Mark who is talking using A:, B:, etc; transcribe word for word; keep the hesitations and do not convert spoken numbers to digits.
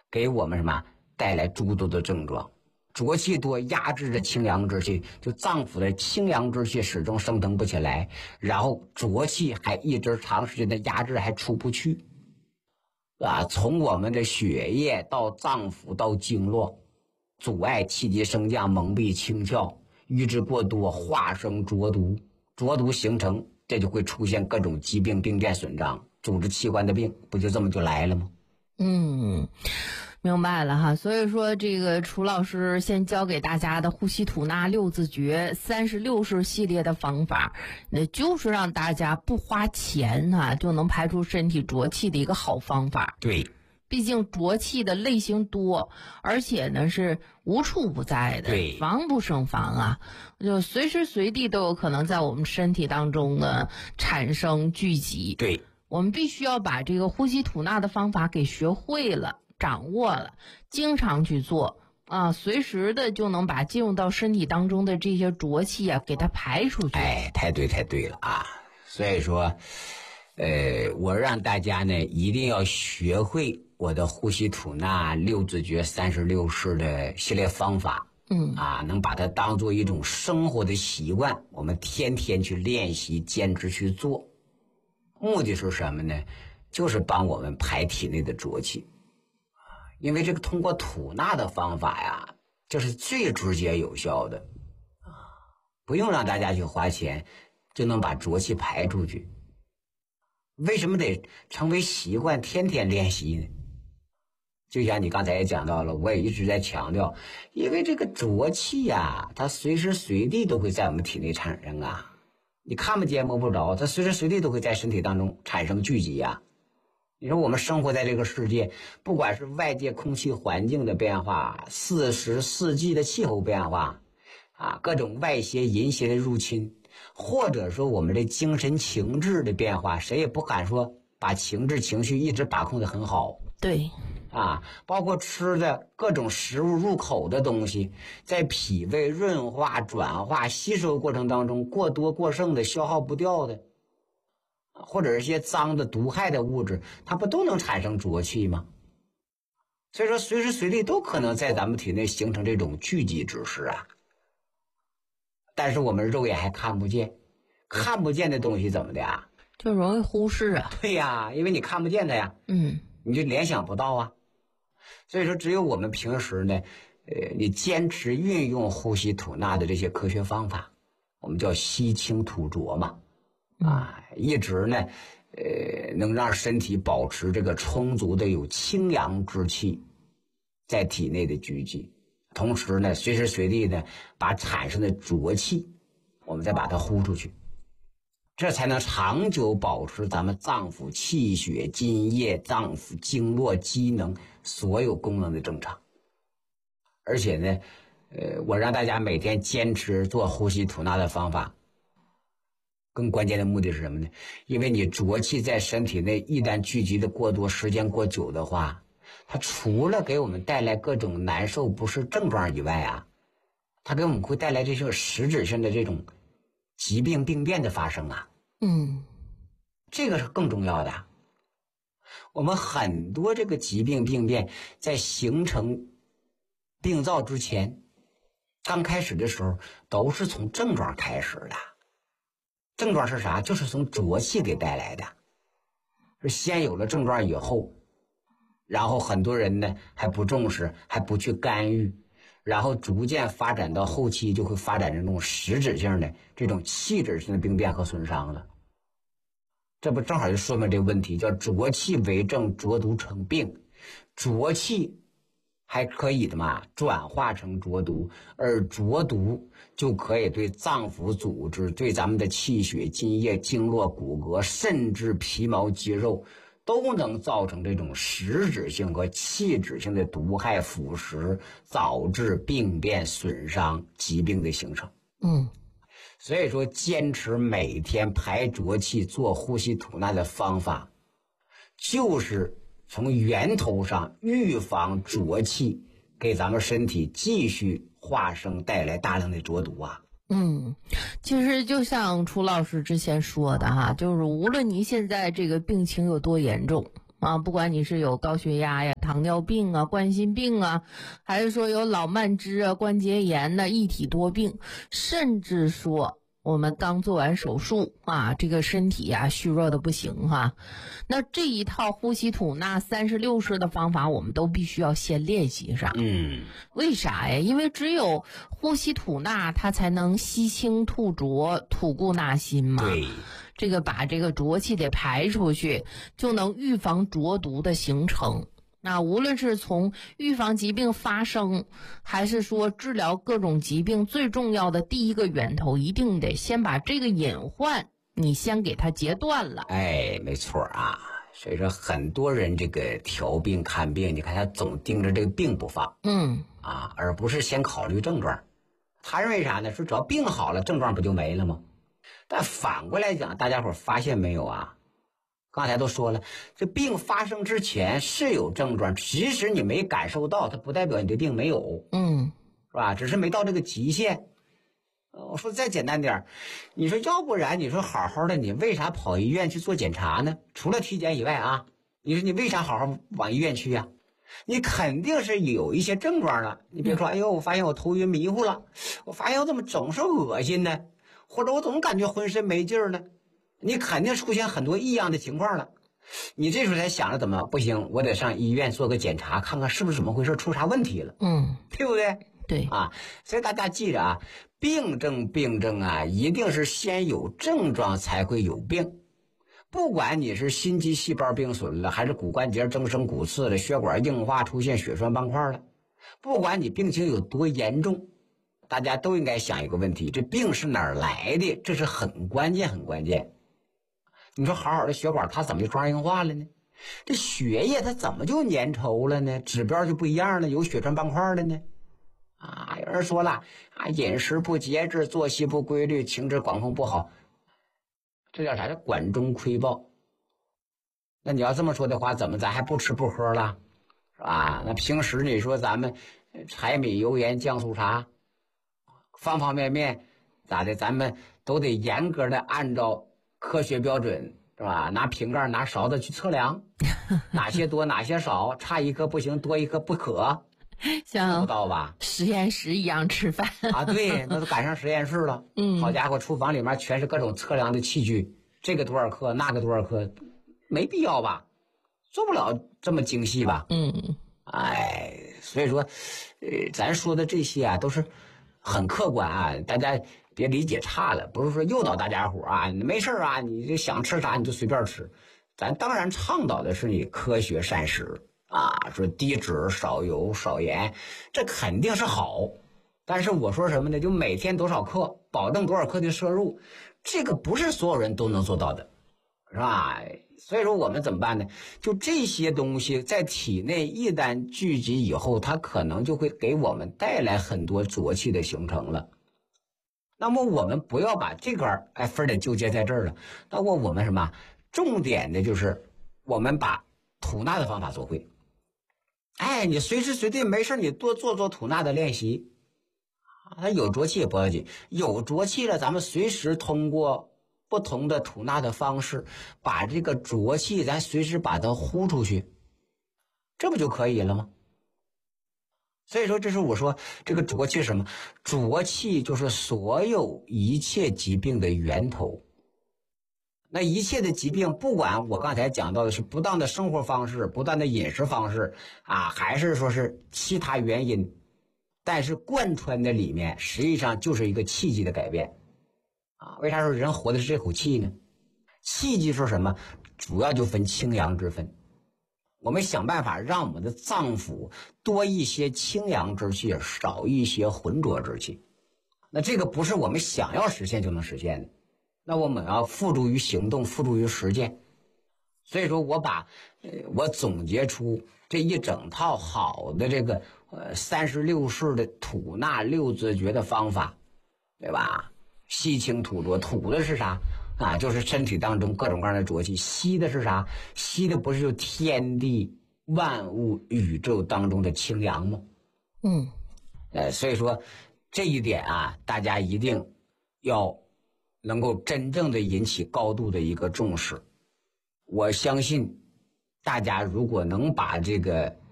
A: 给我们什么带来诸多的症状。浊气多压制着清阳之气，就脏腑的清阳之气始终升腾不起来，然后浊气还一直长时间的压制还出不去啊，从我们的血液到脏腑到经络，阻碍气机升降，蒙蔽清窍，瘀滞过多，化生浊毒，浊毒形成，这就会出现各种疾病病变损伤，组织器官的病，不就这么就来了吗？
B: 嗯，明白了哈。所以说这个楚老师先教给大家的呼吸吐纳六字诀三十六式系列的方法，那就是让大家不花钱啊就能排出身体浊气的一个好方法。
A: 对，
B: 毕竟浊气的类型多，而且呢是无处不在的，
A: 对，
B: 防不胜防啊，就随时随地都有可能在我们身体当中呢产生聚集。
A: 对，
B: 我们必须要把这个呼吸吐纳的方法给学会了，掌握了，经常去做啊，随时的就能把进入到身体当中的这些浊气啊给它排出去。
A: 哎，太对太对了啊！所以说呃，我让大家呢一定要学会我的呼吸吐纳六字诀三十六式的系列方法。
B: 嗯
A: 啊，能把它当做一种生活的习惯，我们天天去练习坚持去做。目的是什么呢？就是帮我们排体内的浊气。因为这个通过吐纳的方法呀，这是最直接有效的，不用让大家去花钱就能把浊气排出去。为什么得成为习惯，天天练习呢？就像你刚才也讲到了，我也一直在强调，因为这个浊气呀，它随时随地都会在我们体内产生啊，你看不见摸不着，它随时随地都会在身体当中产生聚集啊。你说我们生活在这个世界，不管是外界空气环境的变化，四时四季的气候变化啊，各种外邪淫邪的入侵，或者说我们这精神情志的变化，谁也不敢说把情志情绪一直把控得很好。
B: 对
A: 啊，包括吃的各种食物入口的东西，在脾胃润化、转化、吸收过程当中，过多过剩的、消耗不掉的，或者是一些脏的毒害的物质，它不都能产生浊气吗？所以说随时随地都可能在咱们体内形成这种聚集之势啊。但是我们肉眼还看不见，看不见的东西怎么的啊？
B: 就容易忽视啊。
A: 对呀，因为你看不见它呀，
B: 嗯，
A: 你就联想不到啊。所以说只有我们平时呢，呃，你坚持运用呼吸吐纳的这些科学方法，我们叫吸清吐浊嘛，啊，一直呢，呃，能让身体保持这个充足的有清阳之气在体内的聚集，同时呢，随时随地呢，把产生的浊气，我们再把它呼出去，这才能长久保持咱们脏腑气血津液、脏腑经络机能所有功能的正常。而且呢，呃，我让大家每天坚持做呼吸吐纳的方法，更关键的目的是什么呢？因为你浊气在身体内一旦聚集的过多，时间过久的话，它除了给我们带来各种难受不适症状以外啊，它给我们会带来这种实质性的这种疾病病变的发生啊。
B: 嗯，
A: 这个是更重要的。我们很多这个疾病病变在形成病灶之前，刚开始的时候都是从症状开始的。症状是啥？就是从浊气给带来的。是先有了症状以后，然后很多人呢还不重视，还不去干预，然后逐渐发展到后期就会发展成这种实质性的这种器质性的病变和损伤了。这不正好就说明这个问题，叫浊气为症，浊毒成病。浊气还可以的嘛，转化成浊毒，而浊毒就可以对脏腑组织、对咱们的气血津液、经络骨骼，甚至皮毛肌肉，都能造成这种实质性和器质性的毒害腐蚀，导致病变损伤、疾病的形成。
B: 嗯，
A: 所以说坚持每天排浊气、做呼吸吐纳的方法，就是从源头上预防浊气给咱们身体继续化生带来大量的浊毒啊。
B: 嗯，其实就像楚老师之前说的哈，就是无论您现在这个病情有多严重啊，不管你是有高血压呀、糖尿病啊、冠心病啊，还是说有老慢支啊、关节炎呐、一体多病，甚至说我们刚做完手术啊，这个身体呀、虚弱的不行哈，那这一套呼吸吐纳三十六式的方法，我们都必须要先练习上。
A: 嗯，
B: 为啥呀？因为只有呼吸吐纳，它才能吸清吐浊，吐故纳新嘛。
A: 对。
B: 这个把这个浊气得排出去，就能预防浊毒的形成。那无论是从预防疾病发生，还是说治疗各种疾病，最重要的第一个源头，一定得先把这个隐患，你先给它截断了。
A: 哎，没错啊。所以说很多人这个调病看病，你看他总盯着这个病不放，
B: 嗯
A: 啊，而不是先考虑症状。他认为啥呢？说只要病好了，症状不就没了吗？但反过来讲，大家伙发现没有啊？刚才都说了，这病发生之前是有症状，即使你没感受到，它不代表你这病没有，
B: 嗯，
A: 是吧？只是没到这个极限。我说再简单点，你说要不然你说好好的，你为啥跑医院去做检查呢？除了体检以外啊，你说你为啥好好往医院去呀？你肯定是有一些症状了。你别说，哎呦，我发现我头晕迷糊了，我发现我怎么总是恶心呢？或者我总感觉浑身没劲儿呢？你肯定出现很多异样的情况了。你这时候才想着怎么不行，我得上医院做个检查，看看是不是怎么回事，出啥问题了，
B: 嗯，
A: 对不对？
B: 对
A: 啊，所以大家记着啊，病症病症啊，一定是先有症状才会有病。不管你是心肌细胞病损了，还是骨关节增生骨刺了，血管硬化出现血栓斑块了，不管你病情有多严重，大家都应该想一个问题，这病是哪儿来的？这是很关键很关键。你说好好的血管它怎么就装硬化了呢？这血液它怎么就粘稠了呢？指标就不一样了，有血栓斑块了呢？啊，有人说了啊，饮食不节制，作息不规律，情志管控不好，这叫啥？叫管中窥豹。那你要这么说的话，怎么咱还不吃不喝了，是吧？那平时你说咱们柴米油盐酱醋茶，方方面面咋的，咱们都得严格的按照科学标准，是吧？拿瓶盖拿勺子去测量，哪些多哪些少，差一颗不行，多一颗不可。
B: 像
A: 不到吧？
B: 实验室一样吃饭
A: 啊，对，那都赶上实验室了。
B: 嗯，
A: 好家伙，厨房里面全是各种测量的器具，这个多少克，那个多少克，没必要吧？做不了这么精细吧？
B: 嗯，
A: 哎，所以说，呃，咱说的这些啊，都是很客观啊，大家别理解差了，不是说诱导大家伙啊，没事啊，你就想吃啥你就随便吃。咱当然倡导的是你科学膳食。啊，说低脂少油少盐，这肯定是好，但是我说什么呢？就每天多少克，保证多少克的摄入，这个不是所有人都能做到的，是吧？所以说我们怎么办呢？就这些东西在体内一旦聚集以后，它可能就会给我们带来很多浊气的形成了。那么我们不要把这个哎非得纠结在这儿了，那么我们什么重点的就是我们把吐纳的方法做会。哎，你随时随地没事你多做做吐纳的练习，它有浊气也不要紧，有浊气了，咱们随时通过不同的吐纳的方式，把这个浊气咱随时把它呼出去，这不就可以了吗？所以说，这是我说这个浊气是什么？浊气就是所有一切疾病的源头。那一切的疾病，不管我刚才讲到的是不当的生活方式、不当的饮食方式啊，还是说是其他原因，但是贯穿的里面实际上就是一个气机的改变啊。为啥说人活的是这口气呢？气机是什么？主要就分清阳之分。我们想办法让我们的脏腑多一些清阳之气，少一些浑浊之气。那这个不是我们想要实现就能实现的。那我们要付诸于行动，付诸于实践。所以说我把呃我总结出这一整套好的这个呃三十六式的吐纳六字诀的方法，对吧？吸清吐浊，吐的是啥啊？就是身体当中各种各样的浊气。吸的是啥？吸的不是就天地万物宇宙当中的清阳吗？
B: 嗯，
A: 呃，所以说这一点啊，大家一定要能够真正的引起高度的一个重视。我相信大家如果能把这个